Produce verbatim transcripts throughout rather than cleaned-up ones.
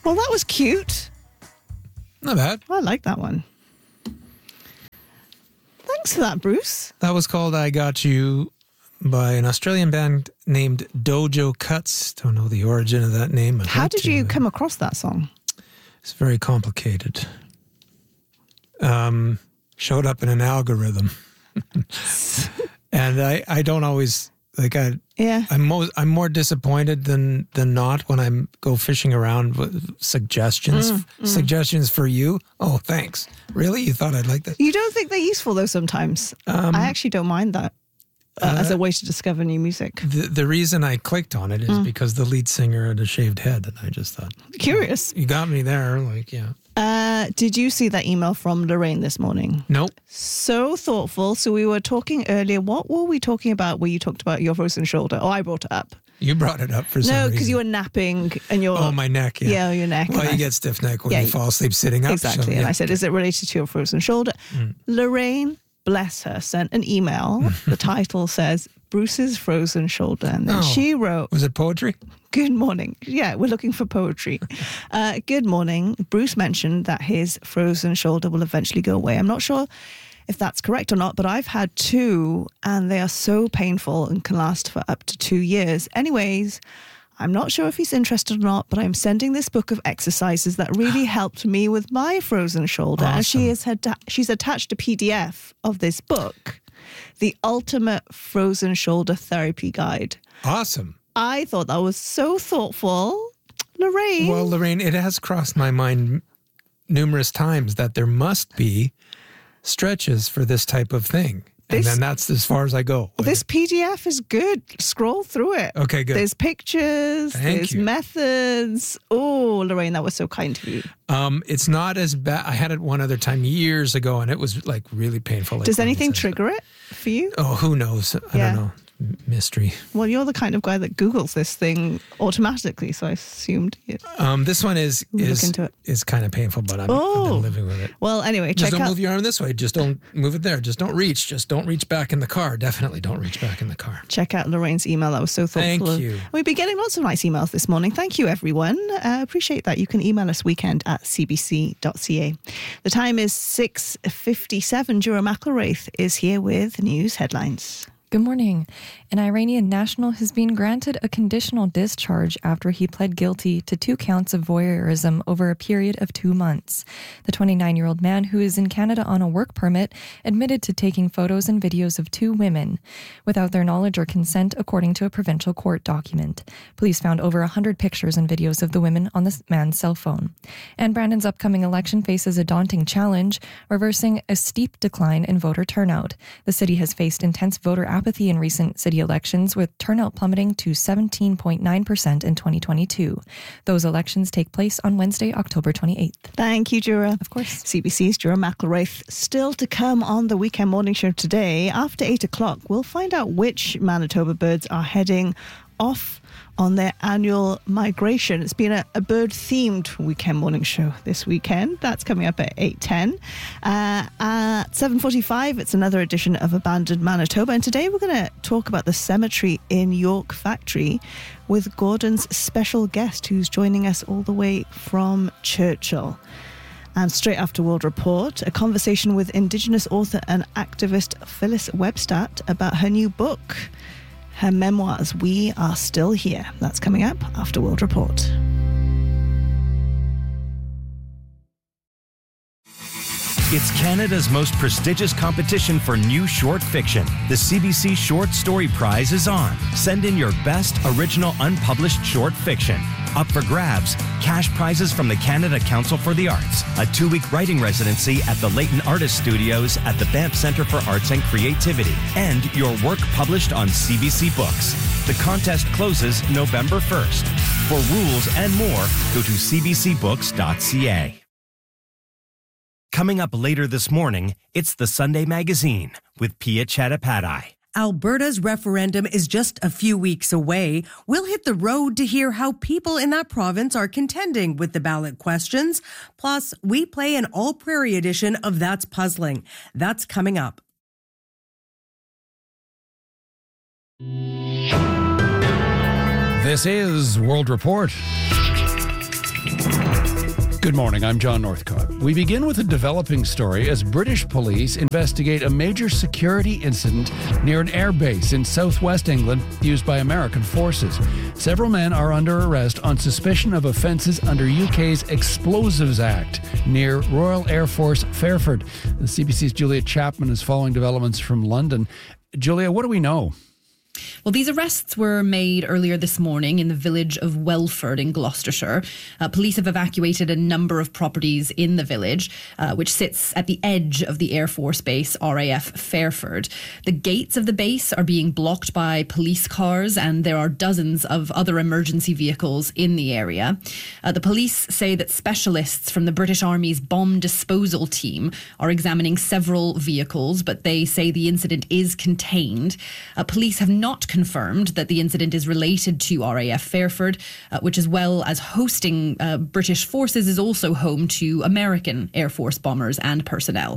Well, that was cute. Not bad. I like that one. Thanks for that, Bruce. That was called I Got You by an Australian band named Dojo Cuts. Don't know the origin of that name. I'd How like did to. you come across that song? It's very complicated. Um, showed up in an algorithm. And I, I don't always, like, I, Yeah. I'm, mo- I'm more disappointed than, than not when I go fishing around with suggestions. Mm, mm. Suggestions for you? Oh, thanks. Really? You thought I'd like that? You don't think they're useful, though, sometimes? Um, I actually don't mind that uh, uh, as a way to discover new music. The, the reason I clicked on it is Mm. because the lead singer had a shaved head, and I just thought, Curious. you got me there. Like, yeah. Uh, did you see that email from Lorraine this morning? Nope. So thoughtful. So we were talking earlier. What were we talking about where you talked about your frozen shoulder? Oh, I brought it up. You brought it up for some No, reason. because you were napping and your... Oh, my neck, yeah. Yeah, your neck. Well, And you I- get stiff neck when Yeah, you fall asleep sitting up. Exactly. So, And yeah. I said, is it related to your frozen shoulder? Mm. Lorraine, bless her, sent an email. The title says, Bruce's frozen shoulder. And then Oh. she wrote, Was it poetry? good morning. Yeah, we're looking for poetry. Uh, good morning. Bruce mentioned that his frozen shoulder will eventually go away. I'm not sure if that's correct or not, but I've had two and they are so painful and can last for up to two years. Anyways, I'm not sure if he's interested or not, but I'm sending this book of exercises that really helped me with my frozen shoulder. And she is had she's attached a P D F of this book, The Ultimate Frozen Shoulder Therapy Guide. Awesome. I thought that was so thoughtful. Lorraine. Well, Lorraine, it has crossed my mind numerous times that there must be stretches for this type of thing. And This- then that's as far as I go. This P D F is good. Scroll through it. Okay, good. There's pictures, Thank there's you. methods. Oh, Lorraine, that was so kind of you. Um, it's not as bad. I had it one other time years ago, and it was like really painful. like Does Ronnie anything says. trigger it for you? Oh, who knows? I Yeah. don't know. M- Mystery. Well, you're the kind of guy that Googles this thing automatically, so I assumed you Um, this one is look is into it. is kind of painful, but I'm, I've Oh. been living with it. Well, anyway, Just check don't out. move your arm this way. Just don't move it there. Just don't reach. Just don't reach back in the car. Definitely don't reach back in the car. Check out Lorraine's email. That was so thoughtful. Thank you. We've been getting lots of nice emails this morning. Thank you, everyone. Uh, appreciate that. You can email us weekend at c b c dot c a. The time is six fifty-seven. Jura McElwraith is here with news headlines. Good morning. An Iranian national has been granted a conditional discharge after he pled guilty to two counts of voyeurism over a period of two months. The twenty-nine-year-old man, who is in Canada on a work permit, admitted to taking photos and videos of two women without their knowledge or consent, according to a provincial court document. Police found over one hundred pictures and videos of the women on the man's cell phone. And Brandon's upcoming election faces a daunting challenge, reversing a steep decline in voter turnout. The city has faced intense voter apathy in recent city elections, with turnout plummeting to seventeen point nine percent in twenty twenty-two. Those elections take place on Wednesday, October twenty-eighth. Thank you, Jura. Of course. C B C's Jura McElwraith. Still to come on the Weekend Morning Show today. After eight o'clock, we'll find out which Manitoba birds are heading off on their annual migration. It's been a, a bird-themed Weekend Morning Show this weekend. That's coming up at eight ten. Uh, at seven forty-five, it's another edition of Abandoned Manitoba. And today we're going to talk about the cemetery in York Factory with Gordon's special guest, who's joining us all the way from Churchill. And straight after World Report, a conversation with Indigenous author and activist Phyllis Webstadt about her new book, her memoirs, We Are Still Here. That's coming up after World Report. It's Canada's most prestigious competition for new short fiction. The C B C Short Story Prize is on. Send in your best original unpublished short fiction. Up for grabs, cash prizes from the Canada Council for the Arts, a two-week writing residency at the Leighton Artist Studios at the Banff Centre for Arts and Creativity, and your work published on C B C Books. The contest closes November first. For rules and more, go to c b c books dot c a. Coming up later this morning, it's the Sunday Magazine with Pia Chattopadhyay. Alberta's referendum is just a few weeks away. We'll hit the road to hear how people in that province are contending with the ballot questions. Plus, we play an all-prairie edition of That's Puzzling. That's coming up. This is World Report. Good morning, I'm John Northcott. We begin with a developing story as British police investigate a major security incident near an airbase in southwest England used by American forces. Several men are under arrest on suspicion of offences under U K's Explosives Act near Royal Air Force Fairford. The C B C's Julia Chapman is following developments from London. Julia, what do we know? Well, these arrests were made earlier this morning in the village of Welford in Gloucestershire. Uh, police have evacuated a number of properties in the village, uh, which sits at the edge of the Air Force Base R A F Fairford. The gates of the base are being blocked by police cars, and there are dozens of other emergency vehicles in the area. Uh, the police say that specialists from the British Army's bomb disposal team are examining several vehicles, but they say the incident is contained. Uh, police have not confirmed that the incident is related to R A F Fairford, uh, which, as well as hosting uh, British forces, is also home to American Air Force bombers and personnel.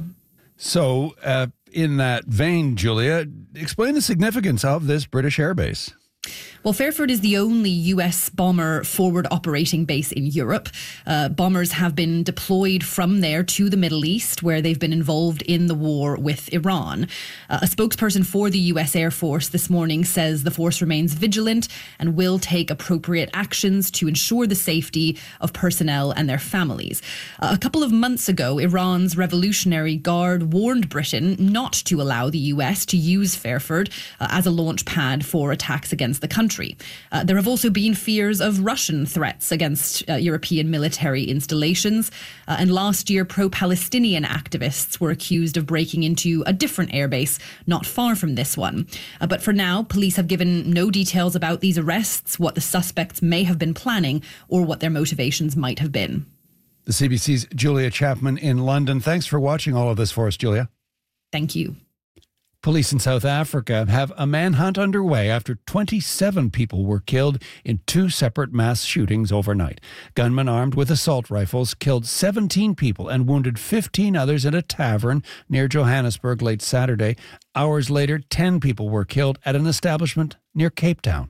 So, uh, in that vein, Julia, explain the significance of this British airbase. Well, Fairford is the only U S bomber forward operating base in Europe. Uh, bombers have been deployed from there to the Middle East, where they've been involved in the war with Iran. Uh, a spokesperson for the U S Air Force this morning says the force remains vigilant and will take appropriate actions to ensure the safety of personnel and their families. Uh, a couple of months ago, Iran's Revolutionary Guard warned Britain not to allow the U S to use Fairford uh, as a launch pad for attacks against the country. Uh, there have also been fears of Russian threats against uh, European military installations. Uh, and last year, pro-Palestinian activists were accused of breaking into a different airbase not far from this one. Uh, but for now, police have given no details about these arrests, what the suspects may have been planning, or what their motivations might have been. The C B C's Julia Chapman in London. Thanks for watching all of this for us, Julia. Thank you. Police in South Africa have a manhunt underway after twenty-seven people were killed in two separate mass shootings overnight. Gunmen armed with assault rifles killed seventeen people and wounded fifteen others in a tavern near Johannesburg late Saturday. Hours later, ten people were killed at an establishment near Cape Town.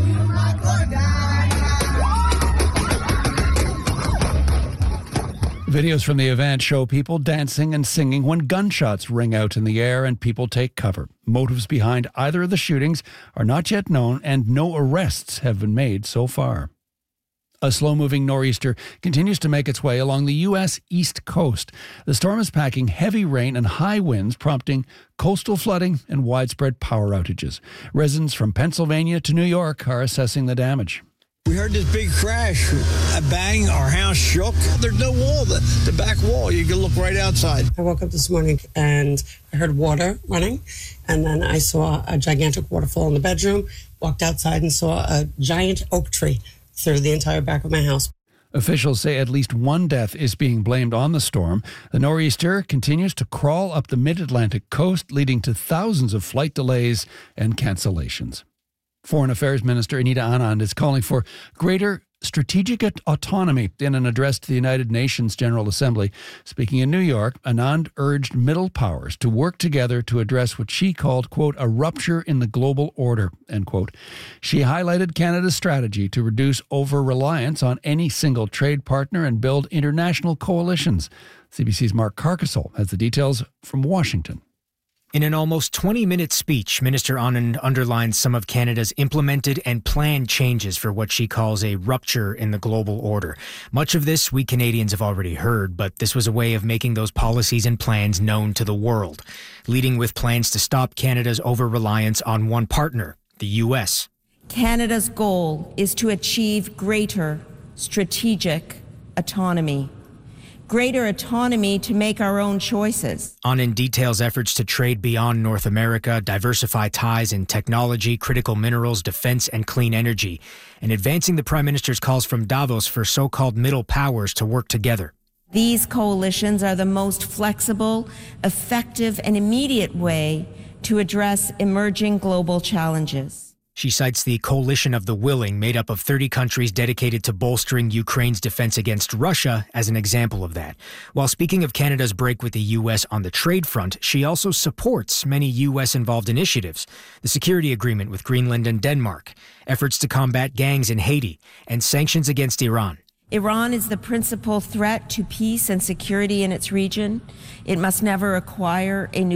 Videos from the event show people dancing and singing when gunshots ring out in the air and people take cover. Motives behind either of the shootings are not yet known, and no arrests have been made so far. A slow-moving nor'easter continues to make its way along the U S East Coast. The storm is packing heavy rain and high winds, prompting coastal flooding and widespread power outages. Residents from Pennsylvania to New York are assessing the damage. We heard this big crash, a bang, our house shook. There's no wall, the, the back wall. You can look right outside. I woke up this morning and I heard water running, and then I saw a gigantic waterfall in the bedroom, walked outside and saw a giant oak tree through the entire back of my house. Officials say at least one death is being blamed on the storm. The nor'easter continues to crawl up the mid-Atlantic coast, leading to thousands of flight delays and cancellations. Foreign Affairs Minister Anita Anand is calling for greater strategic autonomy in an address to the United Nations General Assembly. Speaking in New York, Anand urged middle powers to work together to address what she called, quote, a rupture in the global order, end quote. She highlighted Canada's strategy to reduce over-reliance on any single trade partner and build international coalitions. C B C's Mark Carcassol has the details from Washington. In an almost twenty-minute speech, Minister Anand underlines some of Canada's implemented and planned changes for what she calls a rupture in the global order. Much of this we Canadians have already heard, but this was a way of making those policies and plans known to the world, leading with plans to stop Canada's over-reliance on one partner, the U S. Canada's goal is to achieve greater strategic autonomy. Greater autonomy to make our own choices. Anand details efforts to trade beyond North America, diversify ties in technology, critical minerals, defense, and clean energy, and advancing the Prime Minister's calls from Davos for so-called middle powers to work together. These coalitions are the most flexible, effective, and immediate way to address emerging global challenges. She cites the Coalition of the Willing, made up of thirty countries dedicated to bolstering Ukraine's defense against Russia, as an example of that. While speaking of Canada's break with the U S on the trade front, she also supports many U S-involved initiatives, the security agreement with Greenland and Denmark, efforts to combat gangs in Haiti, and sanctions against Iran. Iran is the principal threat to peace and security in its region. It must never acquire a